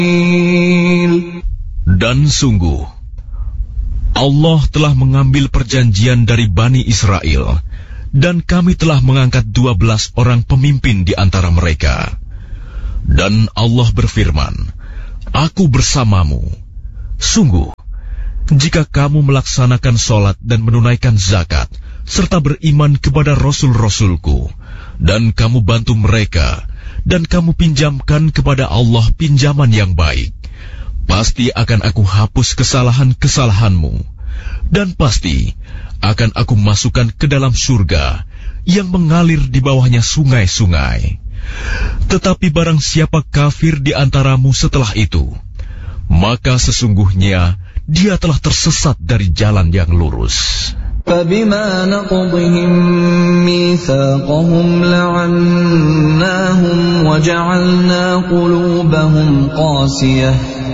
Dan sungguh, Allah telah mengambil perjanjian dari Bani Israel, dan kami telah mengangkat 12 orang pemimpin di antara mereka. Dan Allah berfirman, Aku bersamamu. Sungguh, jika kamu melaksanakan sholat dan menunaikan zakat, serta beriman kepada Rasul-Rasulku, dan kamu bantu mereka, dan kamu pinjamkan kepada Allah pinjaman yang baik, pasti akan aku hapus kesalahan-kesalahanmu, dan pasti akan aku masukkan ke dalam surga yang mengalir di bawahnya sungai-sungai. Tetapi barang siapa kafir di antaramu setelah itu, maka sesungguhnya dia telah tersesat dari jalan yang lurus. فَبِمَا نَقْضِهِمْ مِيثَاقَهُمْ لَعَنَّاهُمْ وَجَعَلْنَا قُلُوبَهُمْ قَاسِيَةً